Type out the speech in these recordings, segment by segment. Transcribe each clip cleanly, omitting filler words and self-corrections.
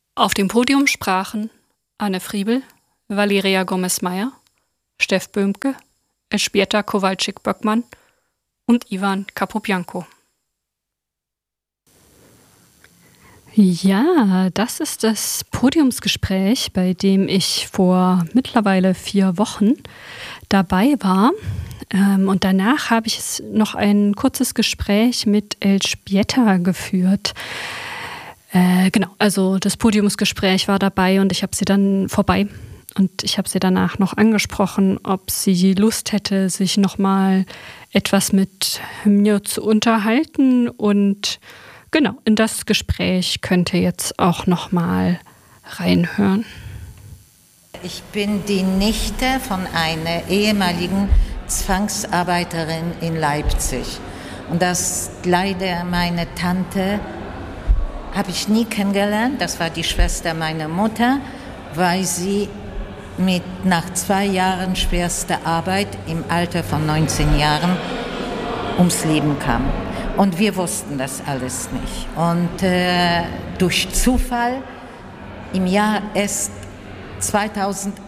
Auf dem Podium sprachen Anne Friebel, Valeria Gomez-Meyer, Steff Böhmke, Elżbieta Kowalczyk-Böckmann und Ivan Capobianco. Ja, das ist das Podiumsgespräch, bei dem ich vor mittlerweile 4 Wochen dabei war. Und danach habe ich noch ein kurzes Gespräch mit Elżbieta geführt. Genau, also das Podiumsgespräch war dabei und ich habe sie dann vorbei. Und ich habe sie danach noch angesprochen, ob sie Lust hätte, sich nochmal etwas mit mir zu unterhalten. Und genau, in das Gespräch könnt ihr jetzt auch nochmal reinhören. Ich bin die Nichte von einer ehemaligen Zwangsarbeiterin in Leipzig. Und das leider meine Tante habe ich nie kennengelernt. Das war die Schwester meiner Mutter, weil sie nach 2 Jahren schwerster Arbeit im Alter von 19 Jahren ums Leben kam. Und wir wussten das alles nicht. Und durch Zufall im Jahr erst 2008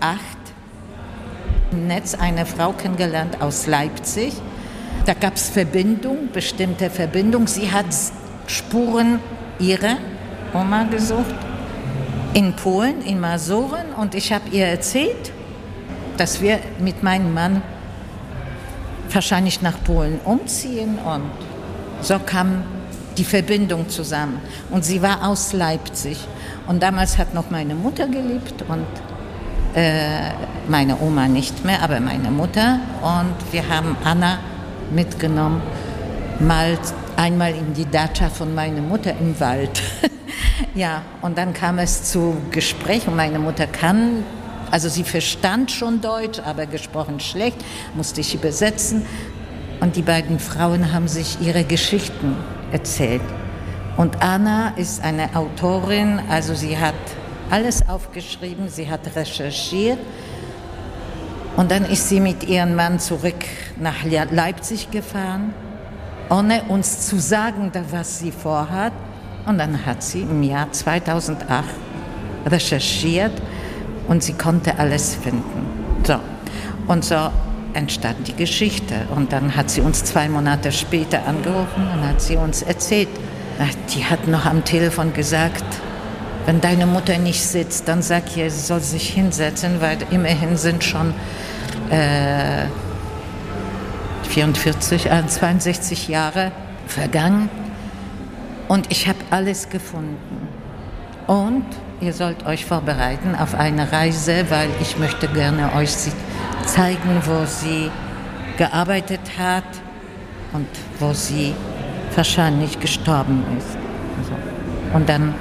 im Netz eine Frau kennengelernt aus Leipzig. Da gab es bestimmte Verbindung. Sie hat Spuren ihrer Oma gesucht in Polen, in Mazuren. Und ich habe ihr erzählt, dass wir mit meinem Mann wahrscheinlich nach Polen umziehen. Und so kam die Verbindung zusammen. Und sie war aus Leipzig. Und damals hat noch meine Mutter gelebt und meine Oma nicht mehr, aber meine Mutter. Und wir haben Anna mitgenommen, einmal in die Datscha von meiner Mutter im Wald. Ja, und dann kam es zu Gespräch und meine Mutter sie verstand schon Deutsch, aber gesprochen schlecht, musste ich übersetzen. Und die beiden Frauen haben sich ihre Geschichten erzählt. Und Anna ist eine Autorin, also sie hat alles aufgeschrieben, sie hat recherchiert. Und dann ist sie mit ihrem Mann zurück nach Leipzig gefahren, ohne uns zu sagen, was sie vorhat. Und dann hat sie im Jahr 2008 recherchiert und sie konnte alles finden. So. Und so entstand die Geschichte. Und dann hat sie uns 2 Monate später angerufen und hat sie uns erzählt. Die hat noch am Telefon gesagt, wenn deine Mutter nicht sitzt, dann sag ihr, sie soll sich hinsetzen, weil immerhin sind schon 62 Jahre vergangen. Und ich habe alles gefunden. Und ihr sollt euch vorbereiten auf eine Reise, weil ich möchte gerne euch zeigen, wo sie gearbeitet hat und wo sie wahrscheinlich gestorben ist. Und dann,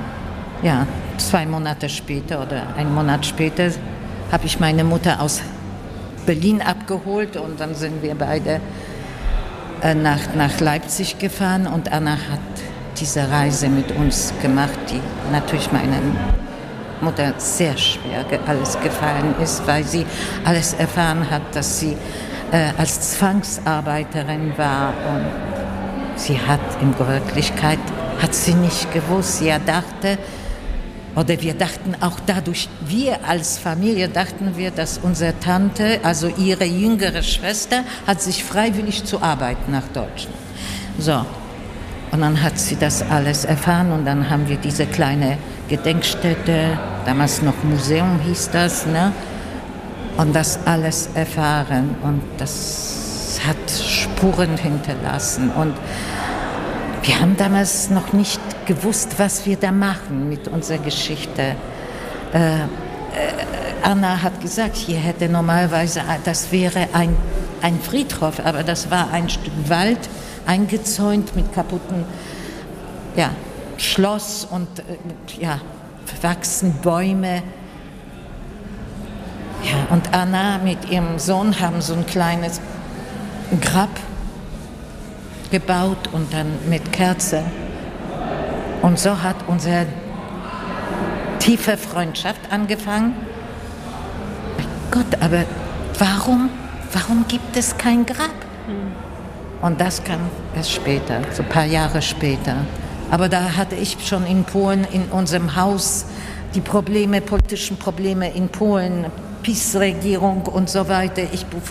2 Monate später oder 1 Monat später habe ich meine Mutter aus Berlin abgeholt und dann sind wir beide nach Leipzig gefahren und Anna hat diese Reise mit uns gemacht, die natürlich meiner Mutter sehr schwer alles gefallen ist, weil sie alles erfahren hat, dass sie als Zwangsarbeiterin war und sie hat in Wirklichkeit nicht gewusst, sie dachte, oder wir dachten auch dadurch, wir als Familie dachten wir, dass unsere Tante, also ihre jüngere Schwester, hat sich freiwillig zur Arbeit nach Deutschland. So, und dann hat sie das alles erfahren und dann haben wir diese kleine Gedenkstätte, damals noch Museum hieß das, ne? Und das alles erfahren und das hat Spuren hinterlassen und wir haben damals noch nicht gewusst, was wir da machen mit unserer Geschichte. Anna hat gesagt, hier hätte normalerweise, das wäre ein Friedhof, aber das war ein Stück Wald, eingezäunt mit kaputten Schloss und verwachsene Bäume. Ja, und Anna mit ihrem Sohn haben so ein kleines Grab gebaut und dann mit Kerze. Und so hat unsere tiefe Freundschaft angefangen. Gott, aber warum gibt es kein Grab? Und das kam erst später, so ein paar Jahre später. Aber da hatte ich schon in Polen in unserem Haus die politischen Probleme in Polen, PiS-Regierung und so weiter. Ich